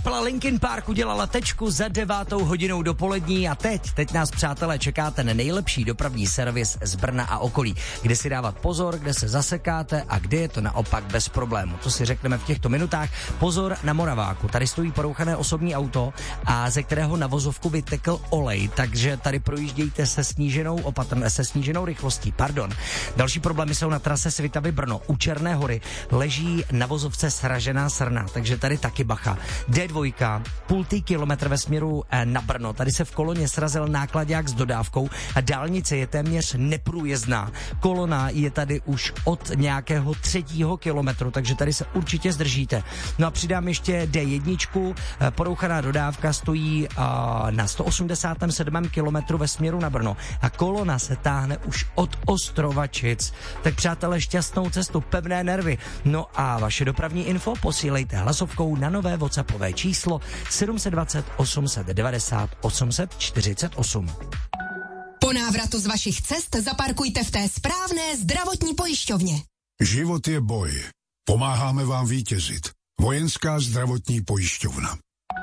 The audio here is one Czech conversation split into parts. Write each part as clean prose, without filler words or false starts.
kapela Linkin Park udělala tečku za 9:00 dopolední a teď nás, přátelé, čeká ten nejlepší dopravní servis z Brna a okolí, kde si dávat pozor, kde se zasekáte a kde je to naopak bez problému. To si řekneme v těchto minutách. Pozor na Moraváku. Tady stojí porouchané osobní auto, a ze kterého na vozovku vytekl olej, takže tady projíždějte se sníženou rychlostí. Další problémy jsou na trase Svitavy Brno. U Černé Hory leží na vozovce sražená srna, takže tady taky bacha. D2, 0,5 kilometr ve směru na Brno. Tady se v koloně srazil náklaďák s dodávkou a dálnice je téměř neprůjezdná. Kolona je tady už od nějakého 3. kilometru, takže tady se určitě zdržíte. No a přidám ještě D1, porouchaná dodávka stojí na 187. kilometru ve směru na Brno a kolona se táhne už od Ostrovačic. Tak přátelé, šťastnou cestu, pevné nervy. No a vaše dopravní info posílejte hlasovkou na nové WhatsAppové číslo 720 890 848. Po návratu z vašich cest zaparkujte v té správné zdravotní pojišťovně. Život je boj. Pomáháme vám vítězit. Vojenská zdravotní pojišťovna.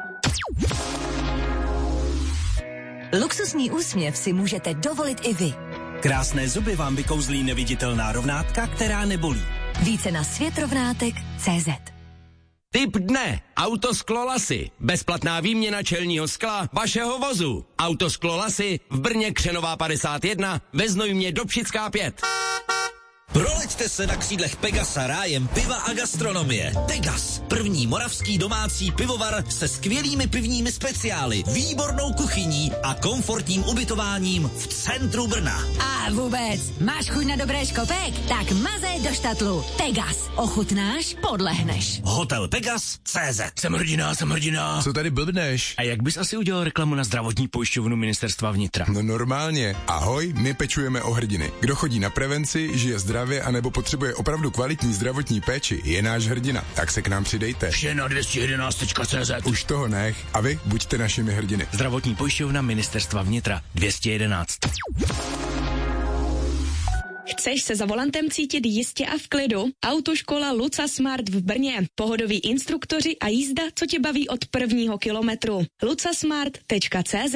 Luxusní úsměv si můžete dovolit i vy. Krásné zuby vám vykouzlí neviditelná rovnátka, která nebolí. Více na světrovnátek.cz. Tip dne. Autosklo Lasy. Bezplatná výměna čelního skla vašeho vozu. Autosklo Lasy v Brně Křenová 51, ve Znojmě Dobšická 5. Proleďte se na křídlech Pegasa rájem piva a gastronomie. Pegas, první moravský domácí pivovar se skvělými pivními speciály, výbornou kuchyní a komfortním ubytováním v centru Brna. A vůbec, máš chuť na dobré škopek? Tak mazej do štatlu. Pegas, ochutnáš, podlehneš. Hotel Pegas.cz. Jsem hrdina. Co tady blbneš? A jak bys asi udělal reklamu na zdravotní pojišťovnu Ministerstva vnitra? No normálně. Ahoj, my pečujeme o hrdiny. Kdo chodí na prevenci, žije zdravě anebo potřebuje opravdu kvalitní zdravotní péči, je náš hrdina. Tak se k nám přidejte. Vše na 211.cz. Už toho nech a vy buďte našimi hrdiny. Zdravotní pojišťovna Ministerstva vnitra 211. Chceš se za volantem cítit jistě a v klidu? Autoškola Luca Smart v Brně. Pohodoví instruktoři a jízda, co tě baví od prvního kilometru. lucasmart.cz.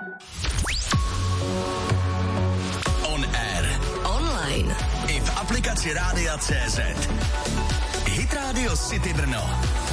On air. Online. I v aplikaci Rádia.cz. Hit Radio City Brno.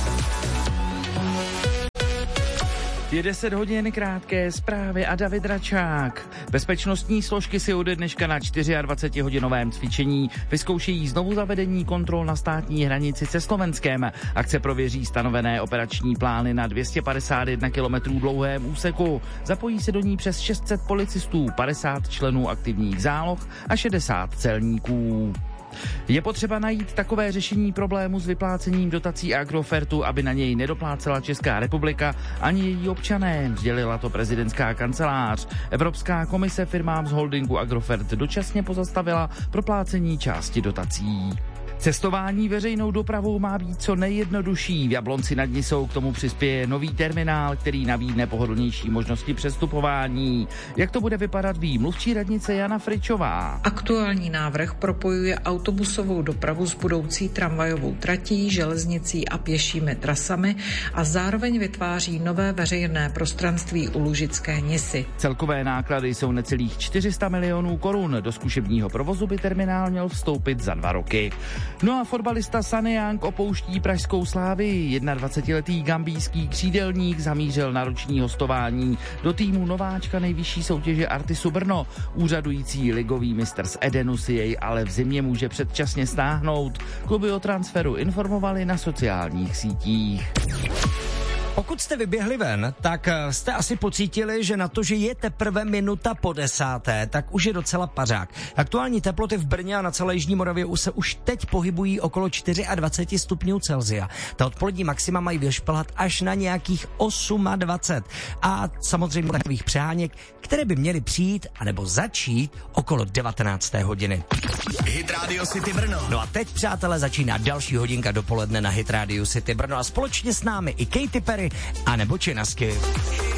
Je 10 hodin, krátké zprávy a David Račák. Bezpečnostní složky si ode dneška na 24-hodinovém cvičení vyzkoušejí znovu zavedení kontrol na státní hranici se Slovenskem. Akce prověří stanovené operační plány na 251 km dlouhém úseku. Zapojí se do ní přes 600 policistů, 50 členů aktivních záloh a 60 celníků. Je potřeba najít takové řešení problému s vyplácením dotací Agrofertu, aby na něj nedoplácela Česká republika ani její občané, sdělila to prezidentská kancelář. Evropská komise firmám z holdingu Agrofert dočasně pozastavila proplácení části dotací. Cestování veřejnou dopravou má být co nejjednodušší. V Jablonci nad Nisou k tomu přispěje nový terminál, který nabídne pohodlnější možnosti přestupování. Jak to bude vypadat, ví mluvčí radnice Jana Fričová. Aktuální návrh propojuje autobusovou dopravu s budoucí tramvajovou tratí, železnicí a pěšími trasami a zároveň vytváří nové veřejné prostranství u Lužické Nisy. Celkové náklady jsou necelých 400 milionů korun. Do zkušebního provozu by terminál měl vstoupit za 2 roky. No a fotbalista Sunny Young opouští pražskou Slávii. 21letý gambijský křídelník zamířil na roční hostování do týmu nováčka nejvyšší soutěže Artisu Brno. Úřadující ligový mistr z Edenu si jej ale v zimě může předčasně stáhnout. Kluby o transferu informovali na sociálních sítích. Pokud jste vyběhli ven, tak jste asi pocítili, že na to, že je teprve minuta po 10, tak už je docela pařák. Aktuální teploty v Brně a na celé jižní Moravě se už teď pohybují okolo 24 stupňů Celsia. Ta odpolední maxima mají vyšplhat až na nějakých 28. A samozřejmě takových přeháněk, které by měly přijít anebo začít okolo 19. hodiny. Hit Radio City Brno. No a teď, přátelé, začíná další hodinka dopoledne na Hit Radio City Brno a společně s námi i Katy Perry a nebo Činasky.